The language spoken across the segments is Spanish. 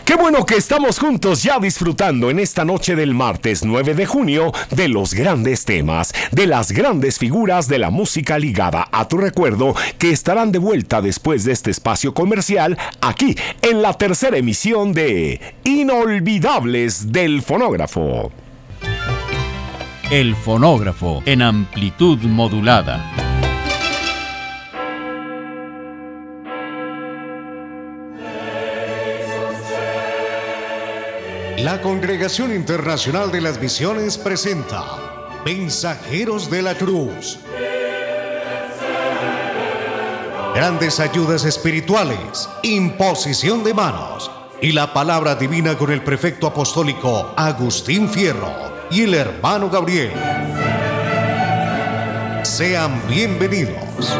Qué bueno que estamos juntos ya disfrutando en esta noche del martes 9 de junio de los grandes temas, de las grandes figuras de la música ligada a tu recuerdo, que estarán de vuelta después de este espacio comercial aquí en la tercera emisión de Inolvidables del Fonógrafo. El Fonógrafo en amplitud modulada. La Congregación Internacional de las Misiones presenta Mensajeros de la Cruz. Grandes ayudas espirituales, imposición de manos y la palabra divina con el prefecto apostólico Agustín Fierro y el hermano Gabriel. Sean bienvenidos.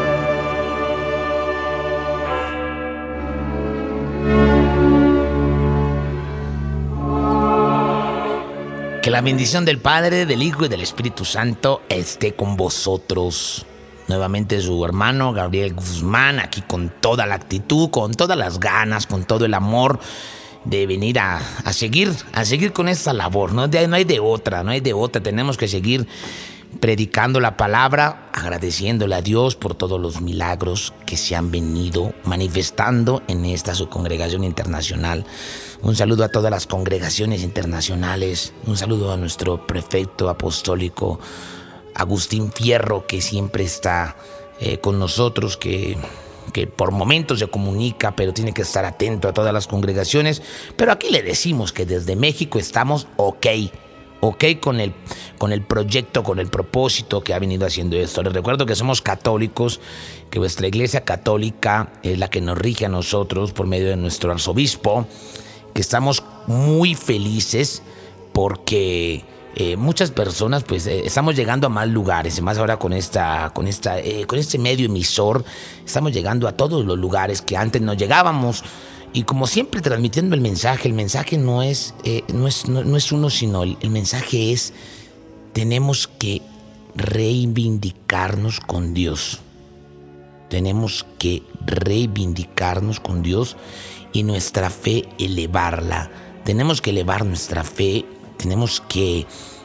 Que la bendición del Padre, del Hijo y del Espíritu Santo esté con vosotros. Nuevamente su hermano Gabriel Guzmán, aquí con toda la actitud, con todas las ganas, con todo el amor de venir a seguir con esta labor. No hay de otra. Tenemos que seguir predicando la palabra, agradeciéndole a Dios por todos los milagros que se han venido manifestando en esta su congregación internacional. Un saludo a todas las congregaciones internacionales, un saludo a nuestro prefecto apostólico Agustín Fierro, que siempre está con nosotros, que por momentos se comunica, pero tiene que estar atento a todas las congregaciones. Pero aquí le decimos que desde México estamos ok con el proyecto, con el propósito que ha venido haciendo esto. Les recuerdo que somos católicos, que vuestra iglesia católica es la que nos rige a nosotros por medio de nuestro arzobispo, que estamos muy felices porque muchas personas estamos llegando a más lugares, más ahora con este medio emisor, estamos llegando a todos los lugares que antes no llegábamos. Y como siempre transmitiendo el mensaje no es uno, sino el mensaje es: tenemos que reivindicarnos con Dios. Tenemos que reivindicarnos con Dios y nuestra fe elevarla. Tenemos que elevar nuestra fe, tenemos que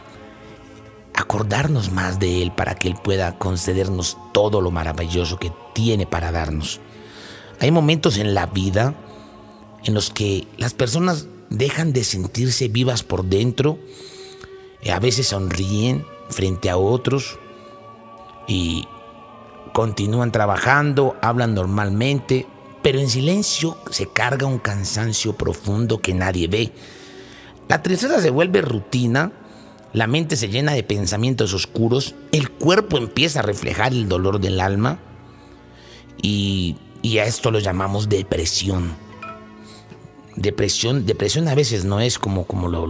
acordarnos más de Él para que Él pueda concedernos todo lo maravilloso que tiene para darnos. Hay momentos en la vida en los que las personas dejan de sentirse vivas por dentro, a veces sonríen frente a otros y continúan trabajando, hablan normalmente, pero en silencio se carga un cansancio profundo que nadie ve. La tristeza se vuelve rutina, la mente se llena de pensamientos oscuros, el cuerpo empieza a reflejar el dolor del alma y a esto lo llamamos depresión. Depresión a veces no es como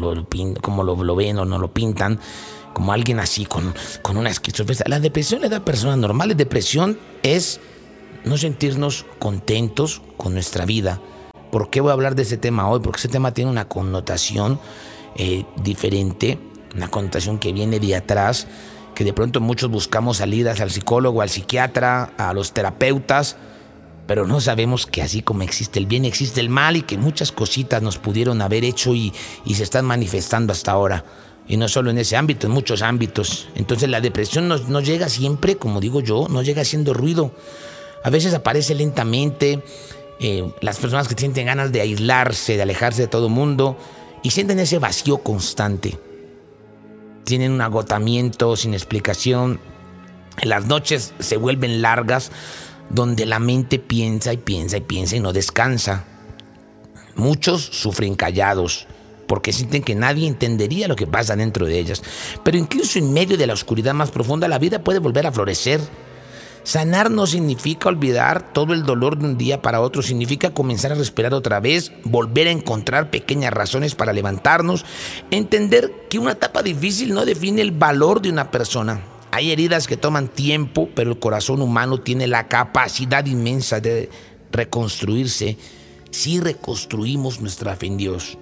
lo ven o no lo pintan, como alguien así con una esquizofrenia. La depresión le da a personas normales. Depresión es no sentirnos contentos con nuestra vida. ¿Por qué voy a hablar de ese tema hoy? Porque ese tema tiene una connotación diferente, una connotación que viene de atrás, que de pronto muchos buscamos salidas al psicólogo, al psiquiatra, a los terapeutas, pero no sabemos que así como existe el bien, existe el mal, y que muchas cositas nos pudieron haber hecho y se están manifestando hasta ahora. Y no solo en ese ámbito, en muchos ámbitos. Entonces la depresión no llega siempre, como digo yo, no llega haciendo ruido. A veces aparece lentamente. Las personas que sienten ganas de aislarse, de alejarse de todo el mundo y sienten ese vacío constante. Tienen un agotamiento sin explicación. Las noches se vuelven largas, donde la mente piensa y no descansa. Muchos sufren callados porque sienten que nadie entendería lo que pasa dentro de ellas. Pero incluso en medio de la oscuridad más profunda, la vida puede volver a florecer. Sanar no significa olvidar todo el dolor de un día para otro, significa comenzar a respirar otra vez, volver a encontrar pequeñas razones para levantarnos, entender que una etapa difícil no define el valor de una persona. Hay heridas que toman tiempo, pero el corazón humano tiene la capacidad inmensa de reconstruirse si reconstruimos nuestra fe en Dios.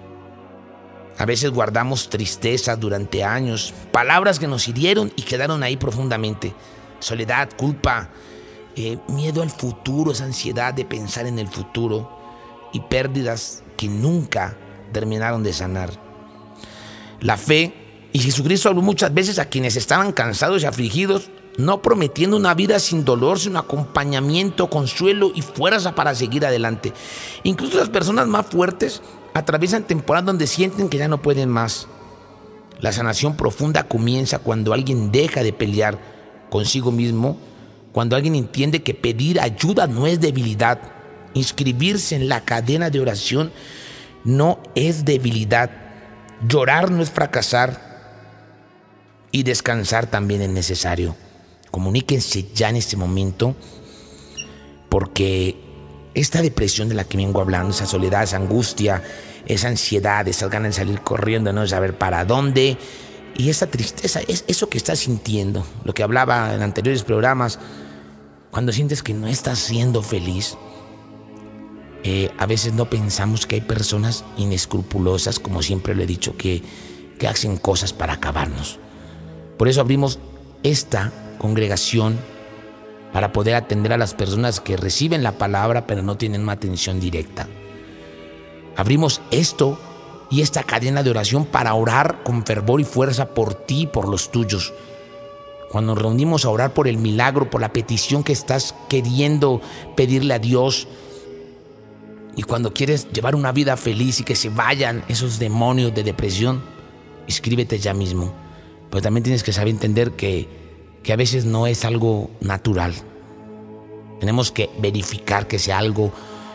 A veces guardamos tristeza durante años, palabras que nos hirieron y quedaron ahí profundamente. Soledad, culpa, miedo al futuro, esa ansiedad de pensar en el futuro. y pérdidas que nunca terminaron de sanar. La fe, y Jesucristo habló muchas veces a quienes estaban cansados y afligidos, no prometiendo una vida sin dolor, sino acompañamiento, consuelo y fuerza para seguir adelante. Incluso las personas más fuertes atraviesan temporadas donde sienten que ya no pueden más. La sanación profunda comienza cuando alguien deja de pelear consigo mismo, cuando alguien entiende que pedir ayuda no es debilidad. Inscribirse en la cadena de oración no es debilidad. Llorar no es fracasar. Y descansar también es necesario. Comuníquense ya en este momento, porque esta depresión de la que vengo hablando, esa soledad, esa angustia, esa ansiedad, esas ganas de salir corriendo, no saber para dónde, y esa tristeza, es eso que estás sintiendo, lo que hablaba en anteriores programas, cuando sientes que no estás siendo feliz. A veces no pensamos que hay personas inescrupulosas, como siempre lo he dicho, que hacen cosas para acabarnos. Por eso abrimos esta congregación, para poder atender a las personas que reciben la palabra pero no tienen una atención directa. Abrimos esto y esta cadena de oración para orar con fervor y fuerza por ti y por los tuyos. Cuando nos reunimos a orar por el milagro, por la petición que estás queriendo pedirle a Dios, y cuando quieres llevar una vida feliz y que se vayan esos demonios de depresión, inscríbete ya mismo. Pero también tienes que saber entender que a veces no es algo natural. Tenemos que verificar que sea algo,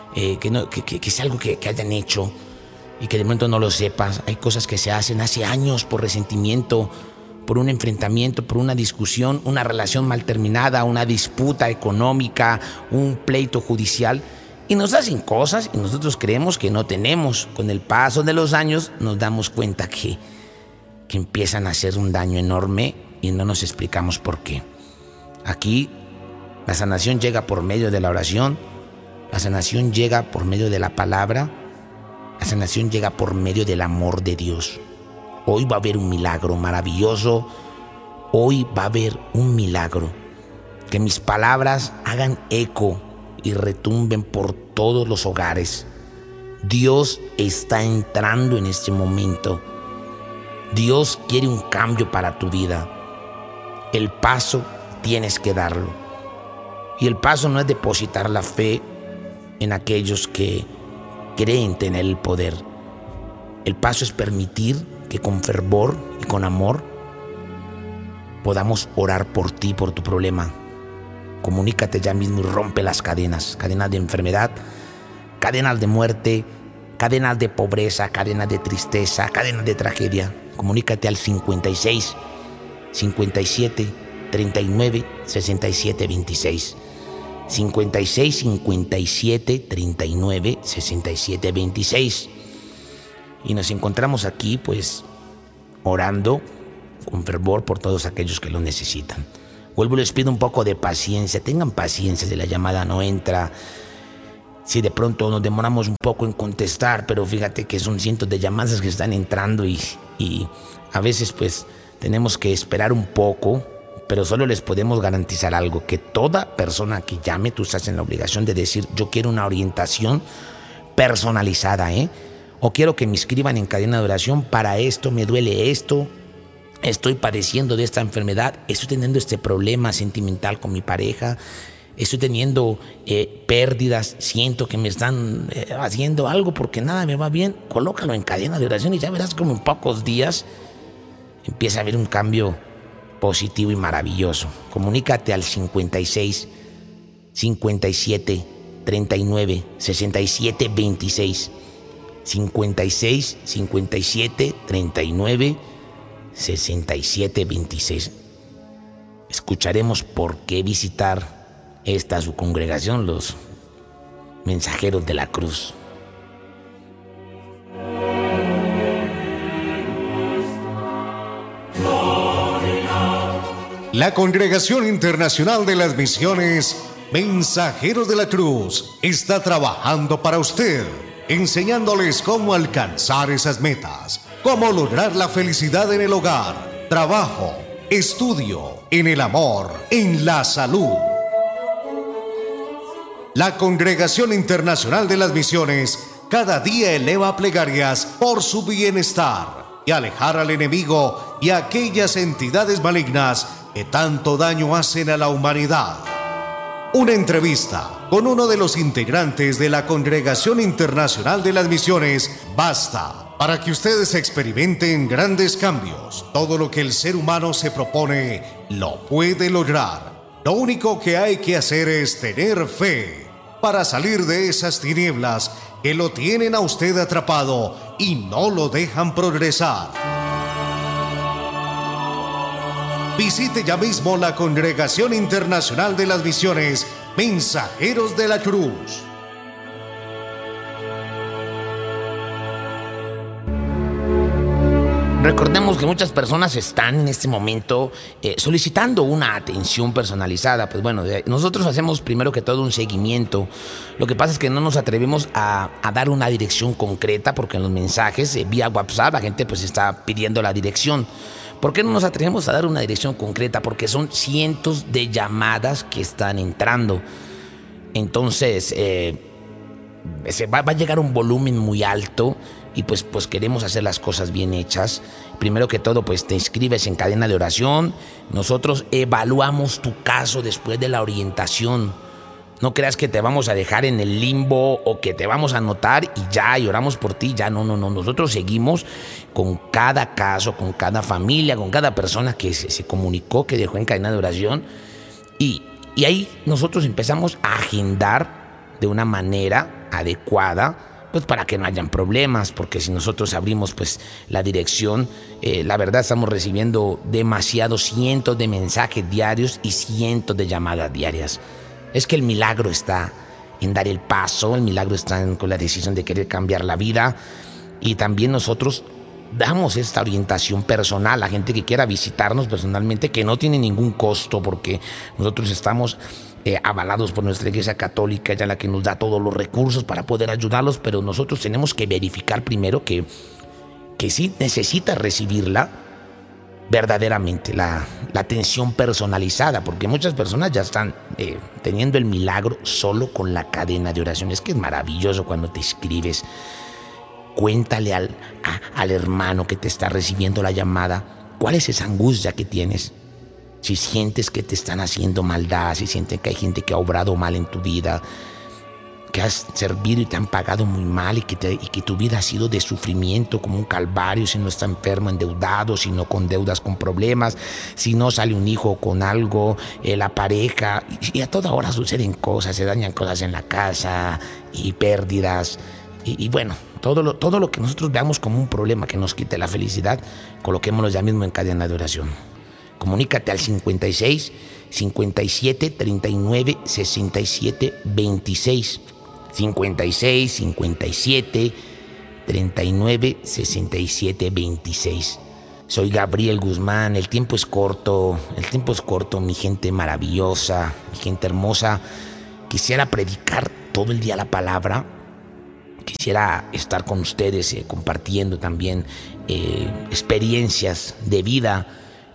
que sea algo que hayan hecho y que de momento no lo sepas. Hay cosas que se hacen hace años por resentimiento, por un enfrentamiento, por una discusión, una relación mal terminada, una disputa económica, un pleito judicial. Y nos hacen cosas y nosotros creemos que no tenemos. Con el paso de los años nos damos cuenta que empiezan a hacer un daño enorme y no nos explicamos por qué. Aquí la sanación llega por medio de la oración, la sanación llega por medio de la palabra, la sanación llega por medio del amor de Dios. Hoy va a haber un milagro maravilloso, hoy va a haber un milagro. Que mis palabras hagan eco y retumben por todos los hogares. Dios está entrando en este momento. Dios quiere un cambio para tu vida. El paso tienes que darlo. Y el paso no es depositar la fe en aquellos que creen tener el poder. El paso es permitir que con fervor y con amor podamos orar por ti, por tu problema. Comunícate ya mismo y rompe las cadenas de enfermedad, cadenas de muerte, cadenas de pobreza, cadenas de tristeza, cadenas de tragedia. Comunícate al 56 57 39 67 26. 56 57 39 67 26. Y nos encontramos aquí, pues, orando con fervor por todos aquellos que lo necesitan. Vuelvo y les pido un poco de paciencia. Tengan paciencia si la llamada no entra. Si de pronto nos demoramos un poco en contestar, pero fíjate que son cientos de llamadas que están entrando y a veces pues tenemos que esperar un poco, pero solo les podemos garantizar algo, que toda persona que llame, tú estás en la obligación de decir: yo quiero una orientación personalizada, o quiero que me inscriban en cadena de oración para esto, me duele esto, estoy padeciendo de esta enfermedad, estoy teniendo este problema sentimental con mi pareja, estoy teniendo pérdidas, siento que me están haciendo algo porque nada me va bien. Colócalo en cadena de oración y ya verás como en pocos días empieza a haber un cambio positivo y maravilloso. Comunícate al 56 57 39 67 26. 56 57 39 67 26. Escucharemos por qué visitar esta su congregación, los mensajeros de la cruz. La Congregación Internacional de las Misiones Mensajeros de la Cruz está trabajando para usted, enseñándoles cómo alcanzar esas metas, cómo lograr la felicidad en el hogar, trabajo, estudio, en el amor, en la salud. La Congregación Internacional de las Misiones cada día eleva plegarias por su bienestar y alejar al enemigo y a aquellas entidades malignas que tanto daño hacen a la humanidad. Una entrevista con uno de los integrantes de la Congregación Internacional de las Misiones basta para que ustedes experimenten grandes cambios. Todo lo que el ser humano se propone lo puede lograr. Lo único que hay que hacer es tener fe para salir de esas tinieblas que lo tienen a usted atrapado y no lo dejan progresar. Visite ya mismo la Congregación Internacional de las Misiones, Mensajeros de la Cruz. Recordemos que muchas personas están en este momento solicitando una atención personalizada. Pues bueno, nosotros hacemos primero que todo un seguimiento. Lo que pasa es que no nos atrevemos a dar una dirección concreta porque en los mensajes vía WhatsApp la gente pues está pidiendo la dirección. ¿Por qué no nos atrevemos a dar una dirección concreta? Porque son cientos de llamadas que están entrando. Entonces, va a llegar un volumen muy alto y pues queremos hacer las cosas bien hechas. Primero que todo, pues te inscribes en cadena de oración. Nosotros evaluamos tu caso después de la orientación. No creas que te vamos a dejar en el limbo o que te vamos a anotar y oramos por ti. Ya no. Nosotros seguimos con cada caso, con cada familia, con cada persona que se comunicó, que dejó en cadena de oración. Y ahí nosotros empezamos a agendar de una manera adecuada, pues para que no hayan problemas, porque si nosotros abrimos pues la dirección, la verdad estamos recibiendo demasiados, cientos de mensajes diarios y cientos de llamadas diarias. Es que el milagro está en dar el paso, el milagro está con la decisión de querer cambiar la vida, y también nosotros damos esta orientación personal a gente que quiera visitarnos personalmente, que no tiene ningún costo, porque nosotros estamos avalados por nuestra Iglesia Católica, ella es la que nos da todos los recursos para poder ayudarlos, pero nosotros tenemos que verificar primero que sí necesita recibirla verdaderamente, la atención personalizada, porque muchas personas ya están teniendo el milagro solo con la cadena de oración. Es que es maravilloso cuando te inscribes. Cuéntale al hermano que te está recibiendo la llamada cuál es esa angustia que tienes. Si sientes que te están haciendo maldad, si sientes que hay gente que ha obrado mal en tu vida, que has servido y te han pagado muy mal y que tu vida ha sido de sufrimiento como un calvario, si no está enfermo, endeudado, si no con deudas, con problemas, si no sale un hijo con algo, la pareja, y a toda hora suceden cosas, se dañan cosas en la casa y pérdidas, y bueno, todo lo que nosotros veamos como un problema que nos quite la felicidad, coloquémoslo ya mismo en cadena de oración. Comunícate al 56 57 39 67 26. 56 57 39 67 26. Soy Gabriel Guzmán. El tiempo es corto, mi gente maravillosa, mi gente hermosa. Quisiera predicar todo el día la palabra. Quisiera estar con ustedes compartiendo también experiencias de vida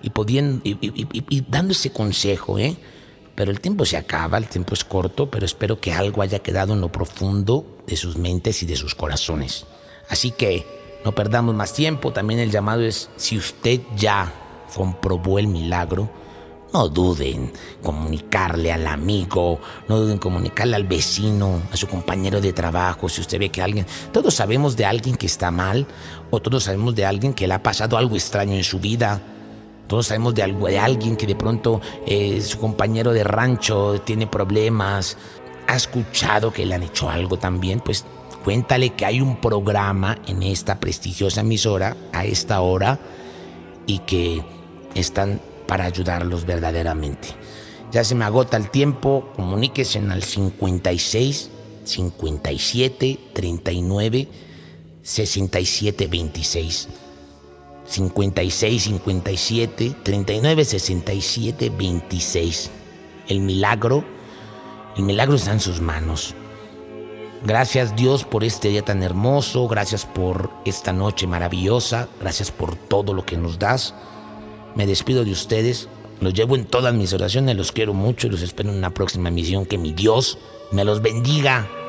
y dando ese consejo, Pero el tiempo se acaba, el tiempo es corto, pero espero que algo haya quedado en lo profundo de sus mentes y de sus corazones. Así que no perdamos más tiempo. También el llamado es, si usted ya comprobó el milagro, no duden en comunicarle al amigo, no duden en comunicarle al vecino, a su compañero de trabajo. Si usted ve que alguien, todos sabemos de alguien que está mal, o todos sabemos de alguien que le ha pasado algo extraño en su vida. Todos sabemos de alguien que de pronto su compañero de rancho tiene problemas. ¿Ha escuchado que le han hecho algo también? Pues cuéntale que hay un programa en esta prestigiosa emisora a esta hora y que están para ayudarlos verdaderamente. Ya se me agota el tiempo. Comuníquese al 56 57 39 67 26. 56 57 39 67 26. El milagro está en sus manos. Gracias, Dios, por este día tan hermoso. Gracias por esta noche maravillosa. Gracias por todo lo que nos das. Me despido de ustedes. Los llevo en todas mis oraciones. Los quiero mucho y los espero en una próxima emisión. Que mi Dios me los bendiga.